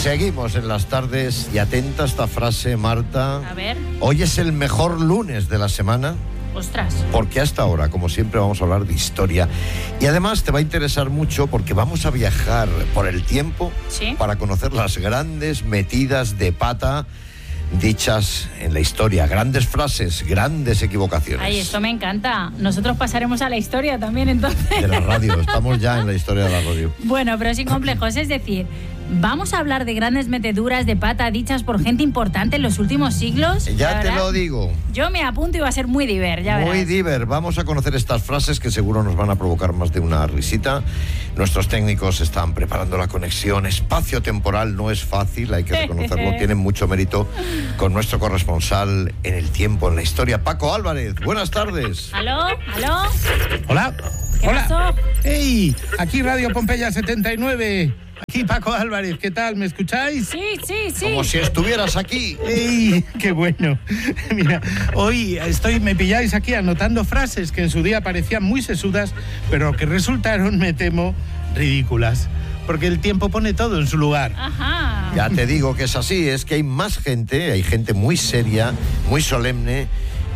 Seguimos en las tardes y atenta a esta frase, Marta. A ver. Hoy es el mejor lunes de la semana. Ostras. Porque hasta ahora, como siempre, vamos a hablar de historia. Y además te va a interesar mucho porque vamos a viajar por el tiempo, ¿sí?, para conocer las grandes metidas de pata dichas en la historia. Grandes frases, grandes equivocaciones. Ay, esto me encanta. Nosotros pasaremos a la historia también, entonces. De la radio, estamos ya en la historia de la radio. Bueno, pero sin complejos, es decir, vamos a hablar de grandes meteduras de pata dichas por gente importante en los últimos siglos. Ya te lo digo. Yo me apunto y va a ser muy diver, ya verás. Muy diver. Vamos a conocer estas frases que seguro nos van a provocar más de una risita. Nuestros técnicos están preparando la conexión espacio-temporal. No es fácil, hay que reconocerlo. Tienen mucho mérito con nuestro corresponsal en el tiempo, en la historia, Paco Álvarez. Buenas tardes. ¿Aló? ¿Aló? Hola. ¿Qué Hola. pasó? ¡Ey! Aquí Radio Pompeya 79. Aquí Paco Álvarez, ¿qué tal? ¿Me escucháis? Sí. Como si estuvieras aquí. ¡Ey! ¡Qué bueno! Mira, hoy me pilláis aquí anotando frases que en su día parecían muy sesudas, pero que resultaron, me temo, ridículas. Porque el tiempo pone todo en su lugar. Ajá. Ya te digo que es así, es que hay más gente, hay gente muy seria, muy solemne,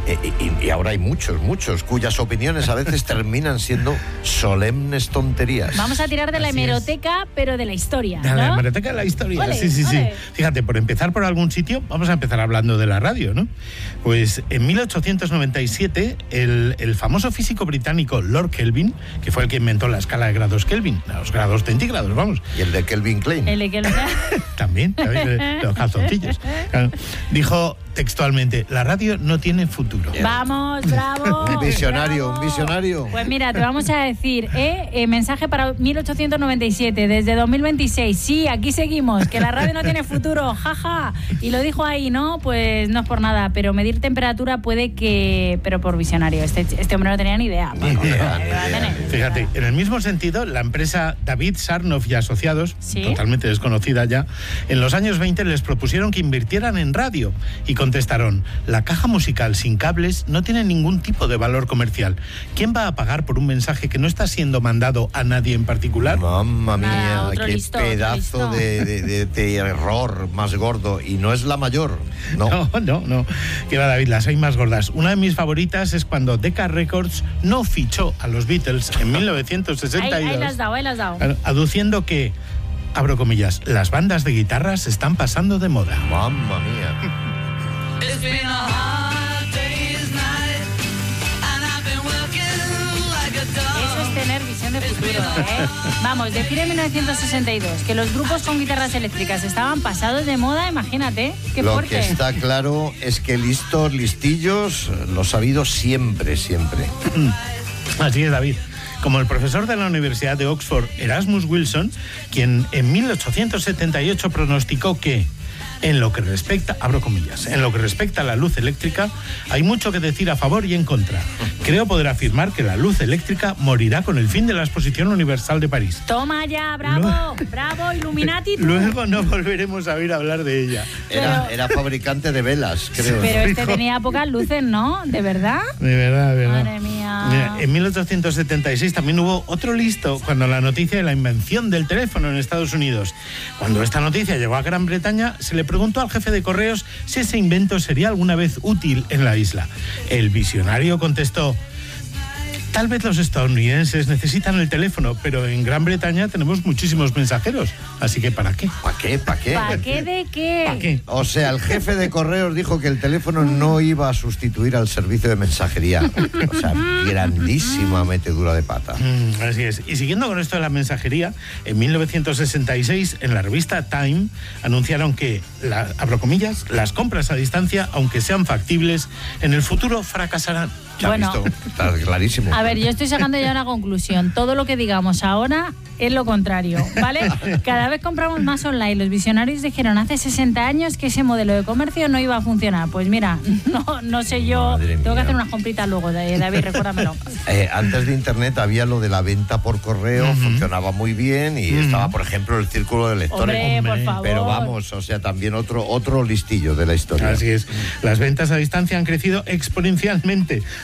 y ahora hay muchos, cuyas opiniones a veces terminan siendo solemnes tonterías. Vamos a tirar de la hemeroteca, pero de la historia, ¿no? De la hemeroteca de la historia, Ole, sí. ole. Fíjate, por empezar por algún sitio, vamos a empezar hablando de la radio, ¿no? Pues en 1897, el famoso físico británico Lord Kelvin, que fue el que inventó la escala de grados Kelvin, los grados centígrados, vamos. Y el de Kelvin Klein. El de Kelvin. También, los calzoncillos. Claro, dijo textualmente, la radio no tiene futuro. Vamos, bravo. Un visionario. Pues mira, te vamos a decir, mensaje para 1897, desde 2026. Sí, aquí seguimos, que la radio no tiene futuro, jaja. Y lo dijo ahí, ¿no? Pues no es por nada, pero medir temperatura puede que... Pero por visionario, este hombre no tenía ni idea. Fíjate, en el mismo sentido, la empresa David Sarnoff y Asociados, ¿sí?, totalmente desconocida ya, en los años 20 les propusieron que invirtieran en radio y contestaron, la caja musical sin cables no tiene ningún tipo de valor comercial. ¿Quién va a pagar por un mensaje que no está siendo mandado a nadie en particular? Mamma mía, Nada, qué listo, pedazo de error más gordo. Y no es la mayor, no. No. Que va, David, las hay más gordas. Una de mis favoritas es cuando Decca Records no fichó a los Beatles en 1962. Ahí las has dado. Aduciendo que, abro comillas, las bandas de guitarras están pasando de moda. Mamma mía. Eso es tener visión de futuro, ¿eh? Vamos, decir en 1962 que los grupos con guitarras eléctricas estaban pasados de moda, imagínate, qué Lo fuerte. que está claro es que listillos, los ha habido siempre. Así es, David. Como el profesor de la Universidad de Oxford, Erasmus Wilson, quien en 1878 pronosticó que, en lo que respecta, abro comillas, en lo que respecta a la luz eléctrica, hay mucho que decir a favor y en contra. Creo poder afirmar que la luz eléctrica morirá con el fin de la Exposición Universal de París. Toma ya, bravo, bravo, Illuminati. Tú. Luego no volveremos a oír hablar de ella. Era fabricante de velas, creo. Pero este tenía pocas luces, ¿no? ¿De verdad? De verdad. Madre mía. Mira, en 1876 también hubo otro listo cuando la noticia de la invención del teléfono en Estados Unidos. Cuando esta noticia llegó a Gran Bretaña, se le preguntó al jefe de correos si ese invento sería alguna vez útil en la isla. El visionario contestó, tal vez los estadounidenses necesitan el teléfono, pero en Gran Bretaña tenemos muchísimos mensajeros, así que ¿para qué? ¿Para qué? ¿Para qué de qué? ¿Para qué? O sea, el jefe de correos dijo que el teléfono no iba a sustituir al servicio de mensajería. O sea, grandísima metedura de pata. Así es. Y siguiendo con esto de la mensajería, en 1966, en la revista Time, anunciaron que, abro comillas, las compras a distancia, aunque sean factibles, en el futuro fracasarán. Bueno, está clarísimo. A ver, yo estoy sacando ya una conclusión. Todo lo que digamos ahora es lo contrario, ¿vale? Cada vez compramos más online. Los visionarios dijeron hace 60 años que ese modelo de comercio no iba a funcionar. Pues mira, no sé yo. Tengo que hacer unas compritas luego, David, recuérdamelo. Antes de Internet había lo de la venta por correo, funcionaba muy bien y estaba, por ejemplo, el círculo de lectores. Hombre, por favor. Pero vamos, o sea, también otro listillo de la historia. Así es. Las ventas a distancia han crecido exponencialmente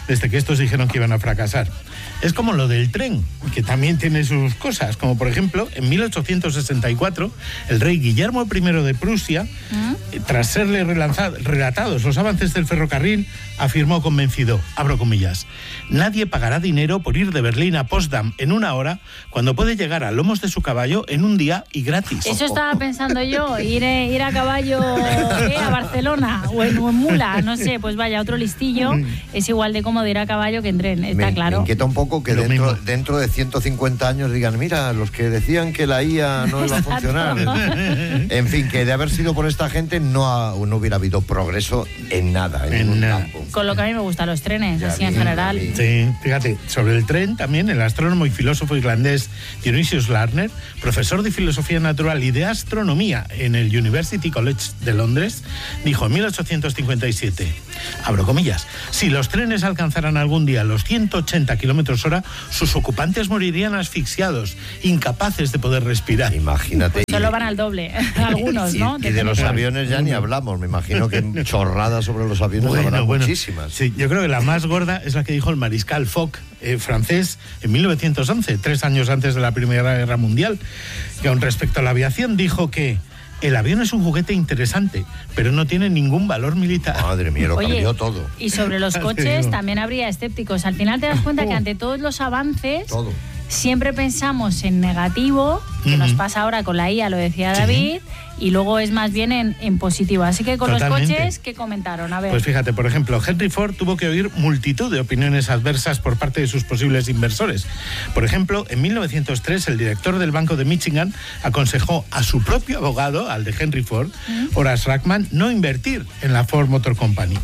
desde que estos dijeron que iban a fracasar. Es como lo del tren, que también tiene sus cosas, como por ejemplo, en 1864, el rey Guillermo I de Prusia, tras serle relatados los avances del ferrocarril, afirmó convencido, abro comillas, nadie pagará dinero por ir de Berlín a Potsdam en 1 hora cuando puede llegar a lomos de su caballo en un día y gratis. Eso estaba pensando yo, ir a caballo a Barcelona o en mula, no sé, pues vaya, otro listillo, es igual de cómodo ir a caballo que en tren, está claro. Me inquieta un poco que dentro de 150 años digan, mira, los que decían que la IA no iba a funcionar. En fin, que de haber sido por esta gente no hubiera habido progreso en nada, en ningún campo. Con lo que a mí me gustan los trenes, así en general. Sí, fíjate, sobre el tren también el astrónomo y filósofo irlandés Dionysius Larner, profesor de filosofía natural y de astronomía en el University College de Londres, dijo en 1857, abro comillas, si los trenes alcanzaran algún día los 180 kilómetros hora, sus ocupantes morirían asfixiados, incapaces de poder respirar. Imagínate. Pues solo van al doble, algunos, ¿no? Y de los aviones ya ni hablamos, me imagino que chorradas sobre los aviones habrá muchísimas. Sí, yo creo que la más gorda es la que dijo el mariscal Foch, francés, en 1911, 3 años antes de la Primera Guerra Mundial, que con respecto a la aviación dijo que el avión es un juguete interesante, pero no tiene ningún valor militar. Madre mía, lo cambió todo. Y sobre los coches también habría escépticos. Al final te das cuenta que ante todos los avances, siempre pensamos en negativo, que nos pasa ahora con la IA, lo decía David, y luego es más bien en positivo. Así que con los coches, ¿qué comentaron? A ver. Pues fíjate, por ejemplo, Henry Ford tuvo que oír multitud de opiniones adversas por parte de sus posibles inversores. Por ejemplo, en 1903, el director del Banco de Michigan aconsejó a su propio abogado, al de Henry Ford, Horace Rackman, no invertir en la Ford Motor Company.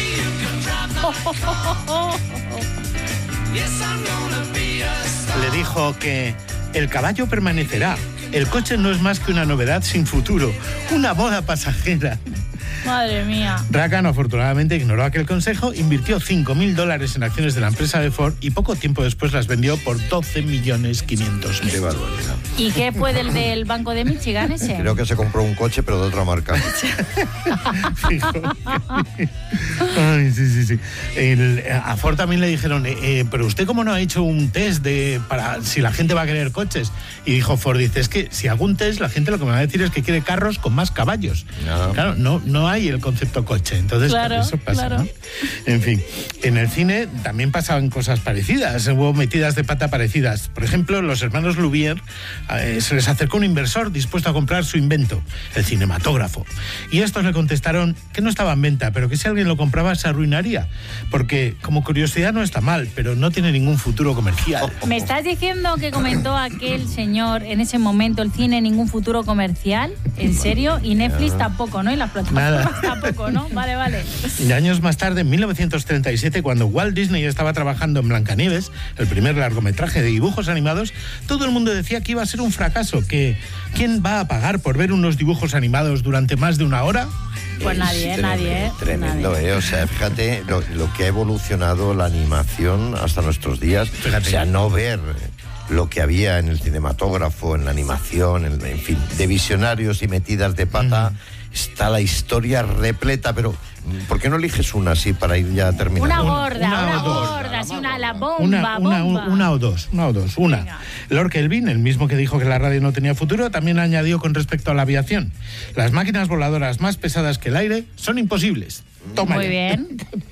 Le dijo que el caballo permanecerá. El coche no es más que una novedad sin futuro, una moda pasajera. Madre mía. Rackman afortunadamente ignoró aquel consejo, invirtió $5.000 en acciones de la empresa de Ford y poco tiempo después las vendió por $12.500.000. Qué barbaridad. ¿Y qué fue del Banco de Michigan ese? Creo que se compró un coche, pero de otra marca. Ay, sí. A Ford también le dijeron, pero usted cómo no ha hecho un test para si la gente va a querer coches. Y dijo Ford, dice, es que si hago un test, la gente lo que me va a decir es que quiere carros con más caballos. Claro, no hay el concepto coche, entonces eso pasa, ¿no? En fin, en el cine también pasaban cosas parecidas, hubo metidas de pata parecidas. Por ejemplo, los hermanos Lumière se les acercó un inversor dispuesto a comprar su invento, el cinematógrafo. Y estos le contestaron que no estaba en venta, pero que si alguien lo compraba se arruinaría, porque como curiosidad no está mal, pero no tiene ningún futuro comercial. ¿Me estás diciendo que comentó aquel señor en ese momento el cine ningún futuro comercial? ¿En serio? Y Netflix tampoco, ¿no? Y las plataformas tampoco, ¿no? Vale. Y años más tarde, en 1937, cuando Walt Disney estaba trabajando en Blancanieves, el primer largometraje de dibujos animados, todo el mundo decía que iba a ser un fracaso, que ¿quién va a pagar por ver unos dibujos animados durante más de 1 hora? Pues nadie. Tremendo, O sea, fíjate lo que ha evolucionado la animación hasta nuestros días. Fíjate. O sea, no ver lo que había en el cinematógrafo, en la animación, en fin, de visionarios y metidas de pata. Está la historia repleta, pero ¿por qué no eliges una así para ir ya terminando? Una gorda, así la bomba. Una o dos. Venga. Lord Kelvin, el mismo que dijo que la radio no tenía futuro, también añadió con respecto a la aviación: las máquinas voladoras más pesadas que el aire son imposibles. Tómale. Muy bien.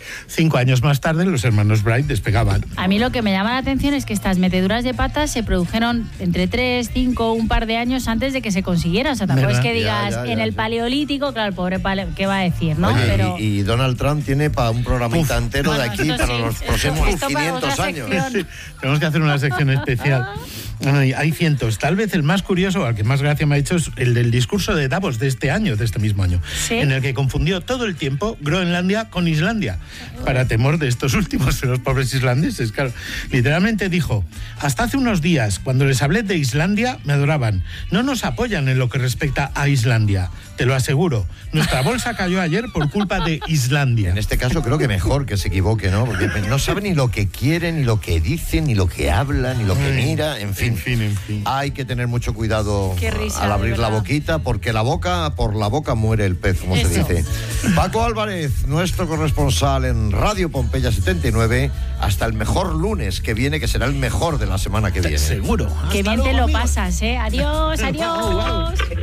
5 años más tarde, los hermanos Wright despegaban. A mí lo que me llama la atención es que estas meteduras de patas se produjeron entre 3, 5, un par de años antes de que se consiguieran. O sea, tampoco es que digas en el Paleolítico, claro, el pobre ¿qué va a decir, no? Oye, pero... y Donald Trump tiene para un programita entero de aquí para los próximos 500 años. Sí, tenemos que hacer una sección especial. Hay cientos. Tal vez el más curioso, al que más gracia me ha hecho, es el del discurso de Davos de este mismo año, en el que confundió todo el tiempo Groenlandia con Islandia, para temor de estos últimos, de los pobres islandeses. Claro, literalmente dijo: hasta hace unos días, cuando les hablé de Islandia, me adoraban. No nos apoyan en lo que respecta a Islandia, te lo aseguro. Nuestra bolsa cayó ayer por culpa de Islandia. En este caso creo que mejor que se equivoque, ¿no? Porque no sabe ni lo que quiere, ni lo que dice, ni lo que habla, ni lo que mira, en fin. fin. Hay que tener mucho cuidado al abrir la boquita, porque por la boca muere el pez, como se dice. Paco Álvarez, nuestro corresponsal en Radio Pompeya 79, hasta el mejor lunes que viene, que será el mejor de la semana que viene. Seguro. Qué bien te lo pasas, ¿eh? Adiós, adiós.